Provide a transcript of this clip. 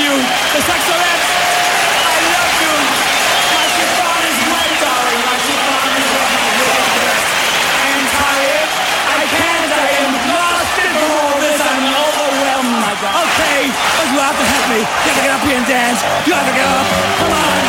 you. The Saxolettes, I love you. My chiffon is wet, darling. My chiffon is wet. My hair is wet. I am tired. I can't. I am lost in all this. I'm overwhelmed, my God. Okay, but you have to help me. You have to get up here and dance. You have to get up. Come on.